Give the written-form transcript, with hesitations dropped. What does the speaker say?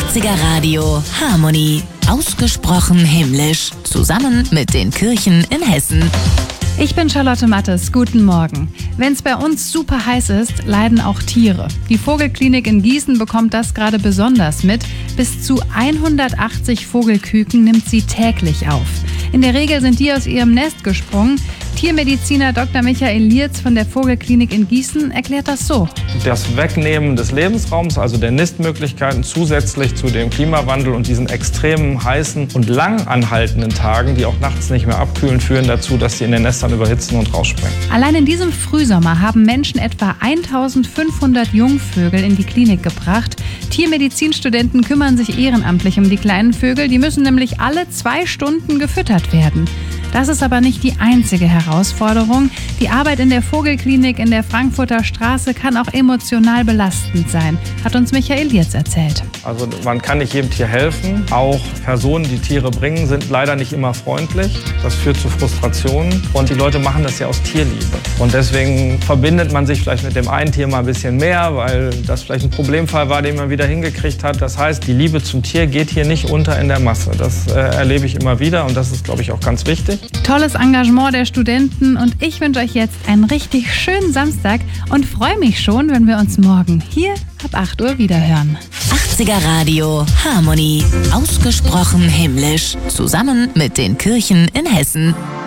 80er Radio Harmonie. Ausgesprochen himmlisch. Zusammen mit den Kirchen in Hessen. Ich bin Charlotte Mattes, guten Morgen. Wenn es bei uns super heiß ist, leiden auch Tiere. Die Vogelklinik in Gießen bekommt das gerade besonders mit. Bis zu 180 Vogelküken nimmt sie täglich auf. In der Regel sind die aus ihrem Nest gesprungen. Tiermediziner Dr. Michael Lierz von der Vogelklinik in Gießen erklärt das so. Das Wegnehmen des Lebensraums, also der Nistmöglichkeiten, zusätzlich zu dem Klimawandel und diesen extremen heißen und lang anhaltenden Tagen, die auch nachts nicht mehr abkühlen, führen dazu, dass sie in den Nestern überhitzen und rausspringen. Allein in diesem Frühsommer haben Menschen etwa 1500 Jungvögel in die Klinik gebracht. Tiermedizinstudenten kümmern sich ehrenamtlich um die kleinen Vögel. Die müssen nämlich alle 2 Stunden gefüttert werden. Das ist aber nicht die einzige Herausforderung. Die Arbeit in der Vogelklinik in der Frankfurter Straße kann auch emotional belastend sein, hat uns Michael Lierz erzählt. Also man kann nicht jedem Tier helfen. Auch Personen, die Tiere bringen, sind leider nicht immer freundlich. Das führt zu Frustrationen. Und die Leute machen das ja aus Tierliebe. Und deswegen verbindet man sich vielleicht mit dem einen Tier mal ein bisschen mehr, weil das vielleicht ein Problemfall war, den man wieder hingekriegt hat. Das heißt, die Liebe zum Tier geht hier nicht unter in der Masse. Das erlebe ich immer wieder und das ist, glaube ich, auch ganz wichtig. Tolles Engagement der Studenten und ich wünsche euch jetzt einen richtig schönen Samstag und freue mich schon, wenn wir uns morgen hier ab 8 Uhr wiederhören. 80er Radio Harmonie. Ausgesprochen himmlisch. Zusammen mit den Kirchen in Hessen.